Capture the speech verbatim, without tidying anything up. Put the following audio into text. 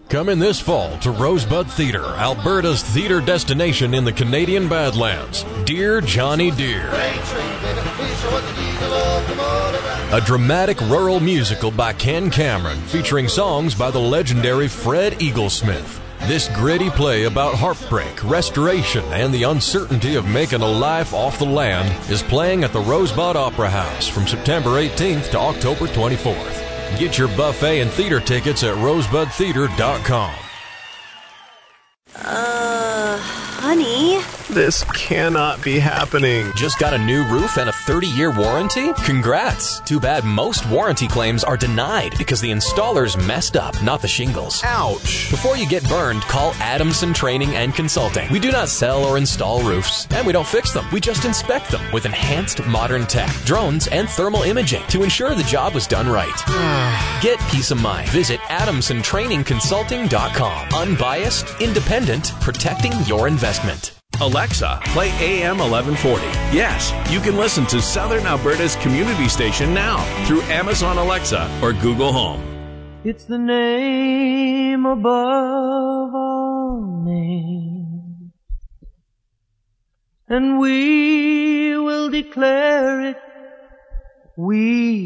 Coming this fall to Rosebud Theatre, Alberta's theatre destination in the Canadian Badlands. Dear Johnny Deere. A dramatic rural musical by Ken Cameron featuring songs by the legendary Fred Eaglesmith. This gritty play about heartbreak, restoration, and the uncertainty of making a life off the land is playing at the Rosebud Opera House from September eighteenth to October twenty-fourth. Get your buffet and theater tickets at rosebud theater dot com. Uh, honey? This cannot be happening. Just got a new roof and a thirty-year warranty? Congrats! Too bad most warranty claims are denied because the installers messed up, not the shingles. Ouch! Before you get burned, call Adamson Training and Consulting. We do not sell or install roofs, and we don't fix them. We just inspect them with enhanced modern tech, drones, and thermal imaging to ensure the job was done right. Get peace of mind. Visit adamson training consulting dot com. Unbiased, independent, protecting your investment. Alexa, play A M eleven forty. Yes, you can listen to Southern Alberta's community station now through Amazon Alexa or Google Home. It's the name above all names, and we will declare it. We